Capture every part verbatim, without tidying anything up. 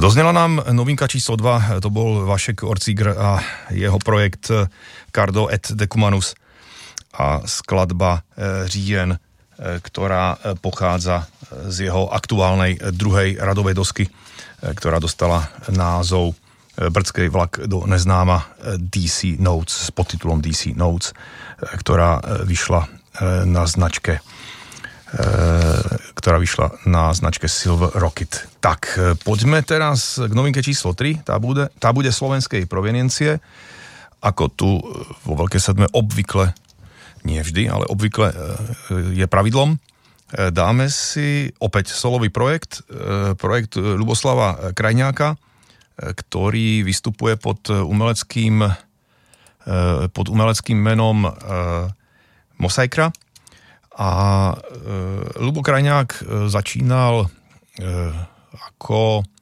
Doznela nám novinka číslo dva, to bol Vašek Orcígr a jeho projekt Cardo et Decumanus a skladba Říjen, ktorá pochádza z jeho aktuálnej druhej radovej dosky, ktorá dostala názov Brdskej vlak do neznáma dé cé Notes s podtitulom dé cé Notes, ktorá vyšla na značke ktorá vyšla na značke Silver Rocket. Tak, poďme teraz k novinke číslo tri, tá bude, tá bude slovenskej proveniencie, ako tu vo Veľkej sedme obvykle, nie vždy, ale obvykle je pravidlom. Dáme si opäť solový projekt, projekt Ľuboslava Krajňáka, ktorý vystupuje pod umeleckým pod umeleckým menom Mosaikra. A e, Ľubo Krajňák začínal e, ako e,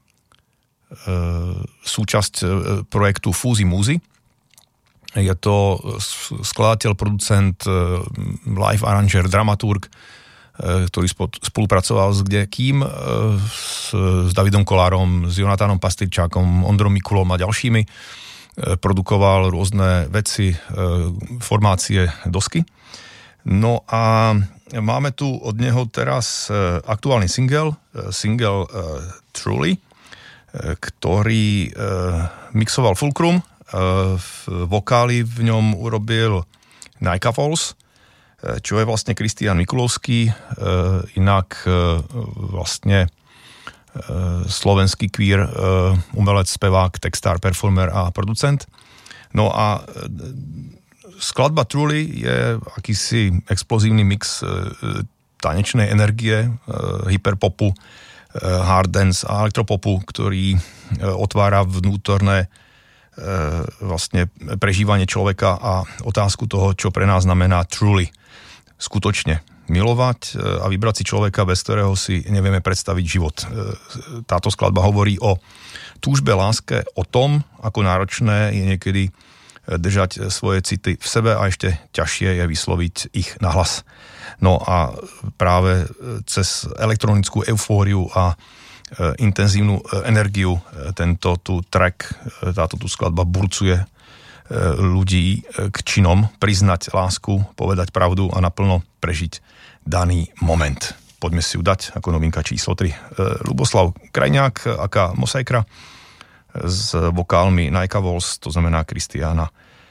súčasť e, projektu Fúzi Múzy. Je to skladateľ, producent, e, live arranger, dramaturg, e, ktorý spod, spolupracoval s kdekým, e, s, s Davidom Kolárom, s Jonatánom Pastyrčákom, Ondrom Mikulom a ďalšími. E, produkoval rôzne veci, e, formácie, dosky. No a máme tu od neho teraz aktuálny single, single Truly, ktorý mixoval Fulcrum, vokály v ňom urobil Najka Falls, čo je vlastne Kristián Mikulovský, inak vlastne slovenský queer umelec, spevák, textár, performer a producent. No a skladba Truly je akýsi explozívny mix tanečnej energie, hyperpopu, hard dance a elektropopu, ktorý otvára vnútorné vlastne prežívanie človeka a otázku toho, čo pre nás znamená truly. Skutočne milovať a vybrať si človeka, bez ktorého si nevieme predstaviť život. Táto skladba hovorí o túžbe, láske, o tom, ako náročné je niekedy držať svoje city v sebe a ešte ťažšie je vysloviť ich nahlas. No a práve cez elektronickú eufóriu a intenzívnu energiu tento tu track, táto tu skladba burcuje ľudí k činom, priznať lásku, povedať pravdu a naplno prežiť daný moment. Poďme si ju dať ako novinka číslo tri. Ľuboslav Krajňák, aká Mosaikra, s vokálmi Najka Vols, to znamená Kristiána